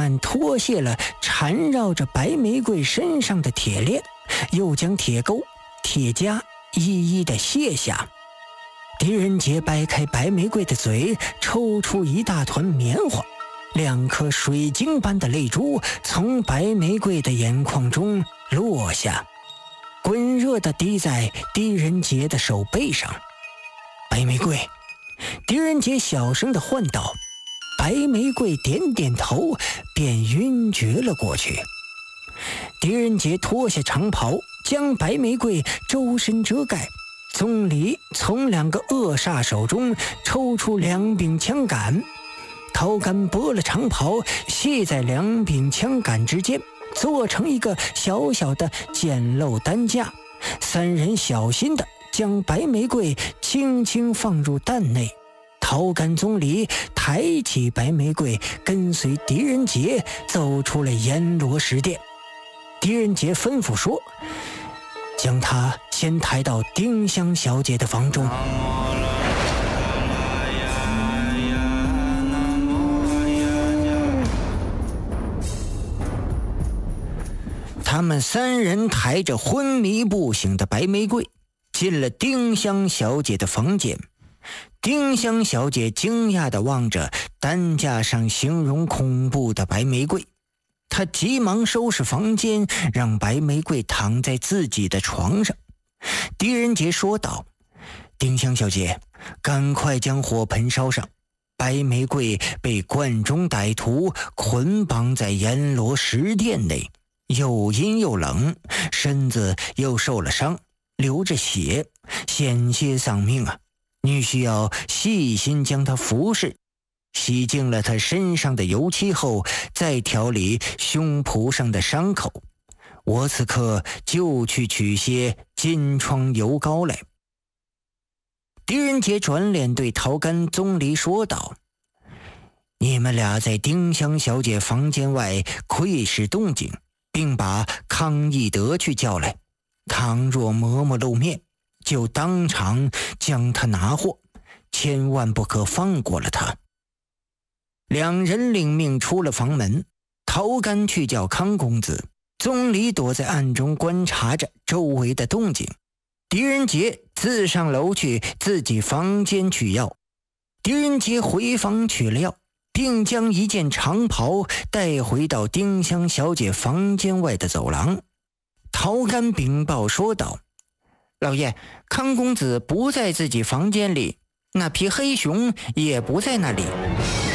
慢脱卸了缠绕着白玫瑰身上的铁链，又将铁钩、铁夹一一的卸下。狄仁杰掰开白玫瑰的嘴，抽出一大团棉花，2颗水晶般的泪珠从白玫瑰的眼眶中落下，滚热地滴在狄仁杰的手背上。白玫瑰，狄仁杰小声地唤道。白玫瑰点点头，便晕厥了过去。狄仁杰脱下长袍，将白玫瑰周身遮盖。宗理从2个恶煞手中抽出2柄枪杆，陶干拨了长袍系在2柄枪杆之间，做成一个小小的简陋担架。3人小心地将白玫瑰轻轻放入担内。陶干宗理抬起白玫瑰，跟随狄仁杰走出了阎罗石殿。狄仁杰吩咐说：“将他先抬到丁香小姐的房中。”他们3人抬着昏迷不醒的白玫瑰，进了丁香小姐的房间。丁香小姐惊讶地望着担架上形容恐怖的白玫瑰，她急忙收拾房间，让白玫瑰躺在自己的床上。狄仁杰说道：“丁香小姐，赶快将火盆烧上。白玫瑰被关中歹徒捆绑在阎罗石殿内，又阴又冷，身子又受了伤，流着血，险些丧命啊！你需要细心将它服侍，洗净了它身上的油漆后，再调理胸脯上的伤口。我此刻就去取些金疮油膏来。”狄仁杰转脸对陶干宗理说道：“你们俩在丁香小姐房间外窥视动静，并把康义德去叫来，倘若嬷嬷露面，就当场将他拿获，千万不可放过了他。”2人领命出了房门，陶干去叫康公子，宗理躲在暗中观察着周围的动静。狄仁杰自上楼去自己房间取药。狄仁杰回房取了药，并将一件长袍带回到丁香小姐房间外的走廊。陶干禀报说道：“老爷，康公子不在自己房间里，那匹黑熊也不在那里。”